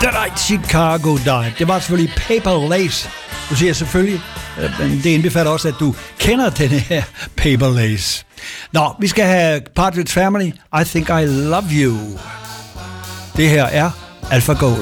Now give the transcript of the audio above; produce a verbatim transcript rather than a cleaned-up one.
The Night Chicago Died. Det var selvfølgelig Paper Lace. Du siger selvfølgelig, men det indbefatter også, at du kender den her Paper Lace. Nå, vi skal have Partridge Family. I Think I Love You. Det her er Alpha Gold.